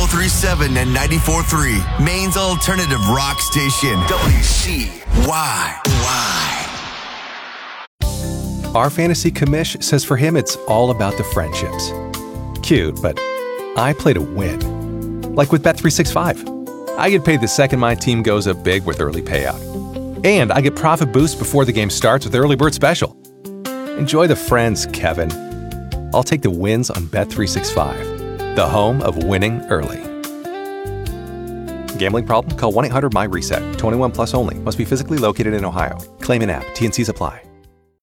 1037 and 94.3, Maine's alternative rock station, WCYY. Our fantasy commish says for him it's all about the friendships. Cute, but I play to win. Like with Bet365. I get paid the second my team goes up big with early payout. And I get profit boost before the game starts with Early Bird Special. Enjoy the friends, Kevin. I'll take the wins on Bet365, the home of winning early. Gambling problem? Call 1-800-MY-RESET. 21 plus only. Must be physically located in Ohio. Claim in app. T&Cs apply.